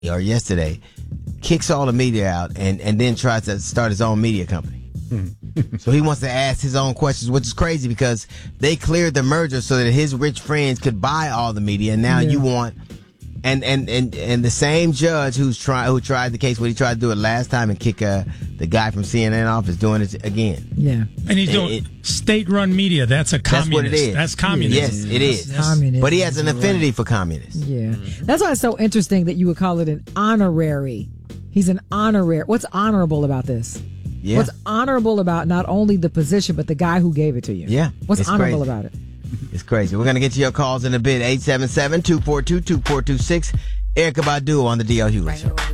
or yesterday, kicks all the media out and then tries to start his own media company. So he wants to ask his own questions, which is crazy because they cleared the merger so that his rich friends could buy all the media. And now you want, and the same judge who tried the case when he tried to do it last time and kick the guy from CNN off is doing it again. Yeah, and he's doing state-run media. That's a communist. That's what it is. That's communism. Yes, it is. Communism. But he has an affinity for communists. Yeah, that's why it's so interesting that you would call it an honorary. He's an honorary. What's honorable about this? Yeah. What's honorable about not only the position, but the guy who gave it to you? Yeah. What's honorable crazy. about it? It's crazy. We're going to get to your calls in a bit. 877-242-2426. Erykah Badu on the D.L. Hewlett Show.